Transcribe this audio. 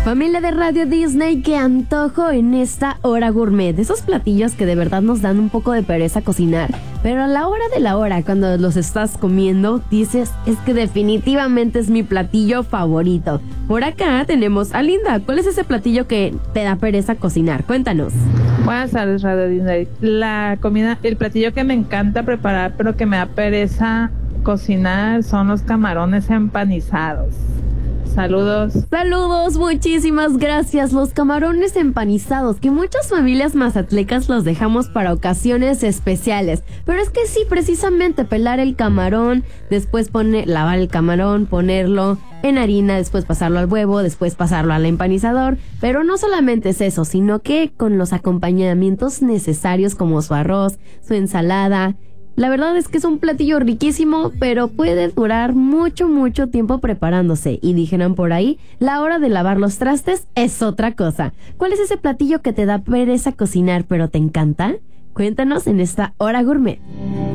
Familia de Radio Disney, qué antojo en esta hora gourmet. De esos platillos que de verdad nos dan un poco de pereza cocinar, pero a la hora de la hora, cuando los estás comiendo, dices, es que definitivamente es mi platillo favorito. Por acá tenemos a Linda. ¿Cuál es ese platillo que te da pereza cocinar? Cuéntanos. Buenas tardes, Radio Disney. El platillo que me encanta preparar, pero que me da pereza cocinar, son los camarones empanizados. Saludos. Saludos, muchísimas gracias. Los camarones empanizados, que muchas familias mazatlecas los dejamos para ocasiones especiales. Pero es que sí, precisamente pelar el camarón, después lavar el camarón, ponerlo en harina, después pasarlo al huevo, después pasarlo al empanizador. Pero no solamente es eso, sino que con los acompañamientos necesarios como su arroz, su ensalada. La verdad es que es un platillo riquísimo, pero puede durar mucho tiempo preparándose. Y dijeron por ahí, la hora de lavar los trastes es otra cosa. ¿Cuál es ese platillo que te da pereza cocinar, pero te encanta? Cuéntanos en esta hora gourmet.